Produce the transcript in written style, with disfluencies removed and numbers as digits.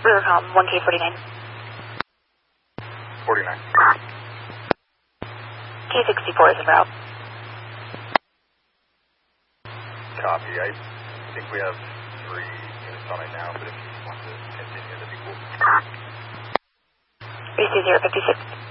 Rivercom, 1K49. 49. K64 is en route. Copy. I think we have 3 units on it now, but if you want to continue, that'd be cool. AC 056.